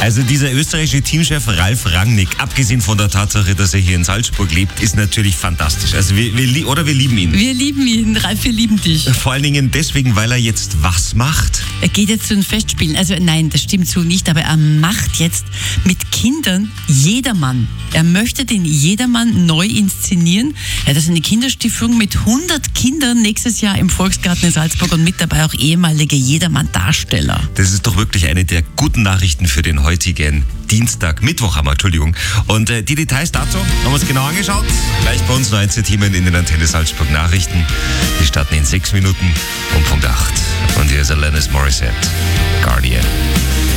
Also dieser österreichische Teamchef Ralf Rangnick, abgesehen von der Tatsache, dass er hier in Salzburg lebt, ist natürlich fantastisch. Also wir lieben ihn. Wir lieben ihn, Ralf, wir lieben dich. Vor allen Dingen deswegen, weil er jetzt was macht? Er geht jetzt zu den Festspielen. Also nein, das stimmt so nicht, aber er macht jetzt mit Kindern Jedermann. Er möchte den Jedermann neu inszenieren. Er hat eine Kinderstiftung mit 100 Kindern nächstes Jahr im Volksgarten in Salzburg und mit dabei auch ehemalige Jedermann-Darsteller. Das ist doch wirklich eine der guten Nachrichten für den heutigen Mittwoch haben wir, Entschuldigung. Und die Details dazu haben wir uns genau angeschaut. Gleich bei uns 19 Themen in den Antenne Salzburg Nachrichten. Wir starten in 6 Minuten um Punkt 8. Und hier ist Alanis Morissette, Guardian.